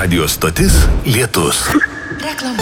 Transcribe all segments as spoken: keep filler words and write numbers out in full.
Radio stotis Lietus. Reklama.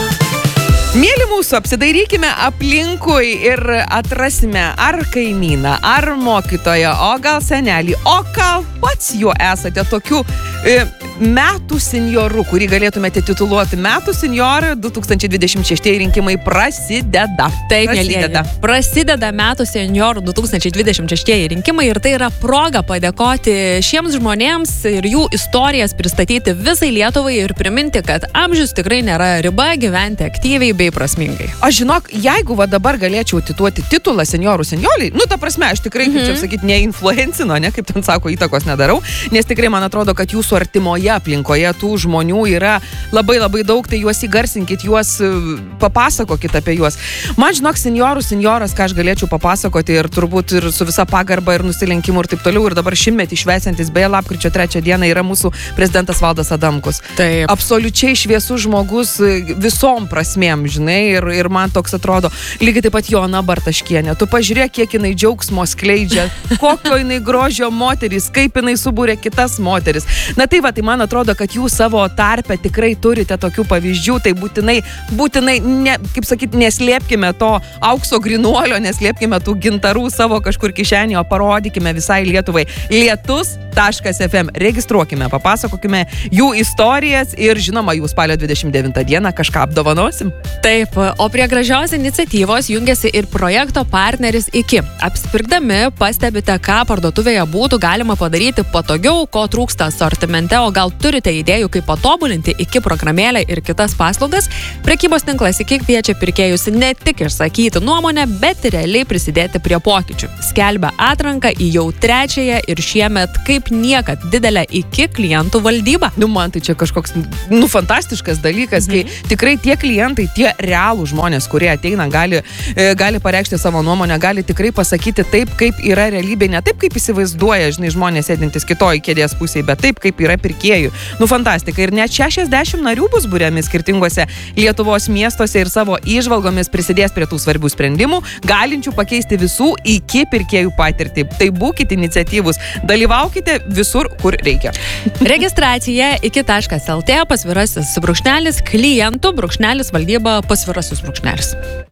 Mėly mūsų, apsidairykime aplinkui ir atrasime ar kaimyną, ar mokytoją, o gal senelį, o gal pats juo esate tokių e, metų senjorų, kurį galėtumėte tituluoti metų senjorą. Du tūkstančiai dvidešimt šeštieji rinkimai prasideda. Taip, prasideda. Mėlyje. Prasideda metų senjorų du tūkstančiai dvidešimt šeštieji rinkimai ir tai yra proga padėkoti šiems žmonėms ir jų istorijas pristatyti visai Lietuvai ir priminti, kad amžius tikrai nėra riba gyventi aktyviai bei prasmingai. Aš žinok, jeigu va dabar galėčiau tituoti titulą senjorų senjoliai, nu ta prasme, aš tikrai, kaip čia sakyti, neinfluencino, ne, kaip ten sako, įtakos nedarau, nes tikrai man atrodo, kad jūsų artimoje aplinkoje tų žmonių yra labai labai daug, tai juos įgarsinkit, juos papasakokit apie juos. Man žinok, senjorų senjoras, ką aš galėčiau papasakoti ir turbūt ir su visa pagarba ir nusilenkimu ir taip toliau, ir dabar šimtmetį švęsiantis, beje, lapkričio trečią dieną yra mūsų prezidentas Valdas Adamkus. Taip. Absoliučiai šviesus žmogus visom prasmėm, žinai, ir, ir man toks atrodo, lygiai taip pat Joana Bartaškienė. Tu pažiūrėk, kiek jinai džiaugsmo skleidžia, kokio jinai grožio moteris, kaip jinai subūrė kitas moteris. Na tai va, tai man atrodo, kad jūs savo tarpe tikrai turite tokių pavyzdžių, tai būtinai, būtinai, ne, kaip sakyti, neslėpkime to aukso grinuolio, neslėpkime tų gintarų savo kažkur kišenėje, o parodykime visai Lietuvai. Lietus taškas ef em. Registruokime, papasakokime jų istorijas ir žinoma, jų spalio dvidešimt devintą dieną kažką apdovanosim. Taip, o prie gražios iniciatyvos jungiasi ir projekto partneris Iki. Apsipirkdami pastebite, ką parduotuvėje būtų galima padaryti patogiau, ko trūksta asortimente, o gal turite idėjų, kaip patobulinti Iki programėlę ir kitas paslaugas. Prekybos tinklas Iki kviečia pirkėjus ne tik išsakyti nuomonę, bet ir realiai prisidėti prie pokyčių. Skelbia atranką į jau trečiąją ir šiemet kaip niekad didelę Iki klientų valdybą. Nu, man tai čia kažkoks, nu, fantastiškas dalykas, mhm. kai tikrai tie klientai, tie realų žmonės, kurie ateina, gali, e, gali pareikšti savo nuomonę, gali tikrai pasakyti taip, kaip yra realybė, ne taip, kaip įsivaizduoja, žinai, žmonės sėdintis kitoj kėdės pusėje, bet taip, kaip yra pirkėjų. Nu, fantastika. Ir net šešiasdešimt narių bus buriami skirtingose Lietuvos miestuose ir savo įžvalgomis prisidės prie tų svarbių sprendimų, galinčių pakeisti visų Iki pirkėjų patirtį. Tai būkite iniciatyvūs, dalyvaukite visur, kur reikia. Registracija iki taškas el tė, pasvirasis brūkšnelis, klientų brūkšnelis, valdyba, pasvirasis brūkšnelis.